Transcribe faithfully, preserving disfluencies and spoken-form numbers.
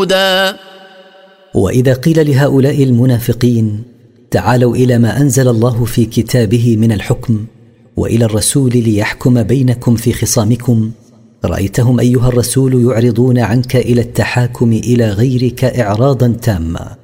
هدى. وإذا قيل لهؤلاء المنافقين تعالوا إلى ما أنزل الله في كتابه من الحكم وإلى الرسول ليحكم بينكم في خصامكم، رأيتهم أيها الرسول يعرضون عنك إلى التحاكم إلى غيرك إعراضا تاما،